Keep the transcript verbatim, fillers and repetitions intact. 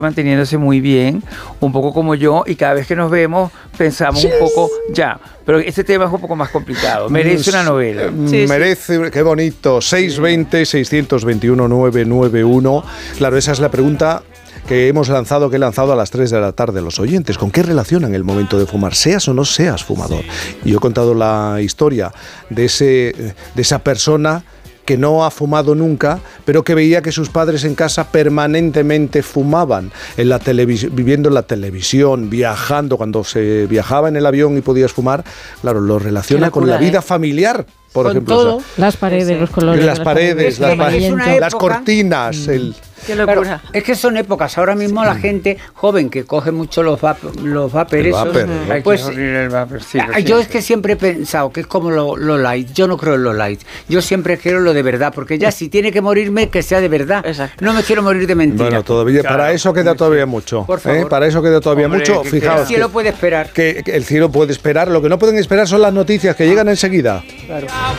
manteniéndose muy bien, un poco como yo, y cada vez que nos vemos pensamos un poco, ya, pero este tema es un poco más complicado, merece una novela. Sí, merece, sí. Qué bonito, seis veinte, seiscientos veintiuno, nueve nueve uno, claro, esa es la pregunta que hemos lanzado, que he lanzado a las tres de la tarde los oyentes. ¿Con qué relacionan el momento de fumar? Seas o no seas fumador. Y yo he contado la historia de, ese, de esa persona que no ha fumado nunca, pero que veía que sus padres en casa permanentemente fumaban, en la televis- viviendo en la televisión, viajando, cuando se viajaba en el avión y podías fumar, claro, lo relaciona con la vida familiar, por con ejemplo. todo. O sea, las paredes, Sí. los colores. las paredes, las, pa- es una las época- cortinas, el... Qué Claro, locura. es que son épocas. Ahora mismo la gente joven que coge mucho los vapor, los vapor El esos, vapor, Hay que pues abrir el vapor, sí, ah, lo yo es siento. que siempre he pensado que es como lo, lo light. Yo no creo en lo light. Yo siempre quiero lo de verdad, porque ya si tiene que morirme, que sea de verdad. Exacto. No me quiero morir de mentira. Bueno, todavía, Claro, para eso queda todavía mucho. Por favor. ¿eh? Para eso queda todavía Hombre, mucho. que Fijaos El cielo que- puede esperar. que, que el cielo puede esperar. Lo que no pueden esperar son las noticias que llegan enseguida. Claro.